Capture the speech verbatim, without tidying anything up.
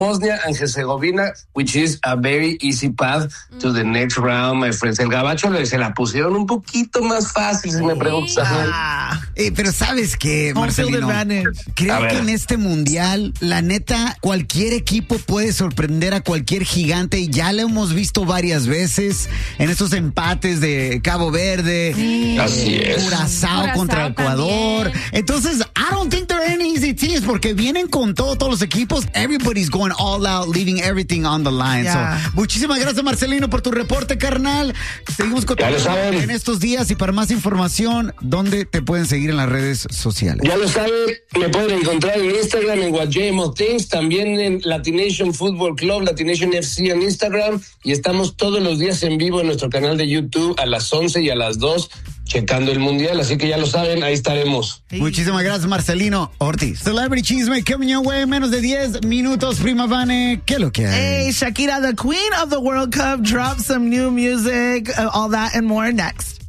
Bosnia and Herzegovina, which is a very easy path to the next round, my friends. El gabacho se la pusieron un poquito más fácil, si me preguntas. Ah, eh, pero ¿sabes qué, Marcelino? Creo que en este mundial, la neta, cualquier equipo puede sorprender a cualquier gigante y ya lo hemos visto varias veces en estos empates de Cabo Verde, sí. Así es. Curazao, Curazao contra Ecuador. También. Entonces, I don't think they're any easy teams porque vienen con todo, todos los equipos. Everybody's going all out, leaving everything on the line. Yeah. So, muchísimas gracias, Marcelino, por tu reporte, carnal. Seguimos con en estos días y para más información, ¿dónde te pueden seguir en las redes sociales? Ya lo saben, me pueden encontrar en Instagram, en What J M O Things, también en Latination Football Club, Latination F C en Instagram, y estamos todos los días en vivo en nuestro canal de YouTube a las once y a las dos, checando el mundial, así que ya lo saben, ahí estaremos. Sí. Muchísimas gracias, Marcelino Ortiz. Celebrity Chisme coming your way, menos de diez minutos, prima Vane, ¿qué lo que hay? Hey, Shakira, the queen of the World Cup, dropped some new music, uh, all that and more next.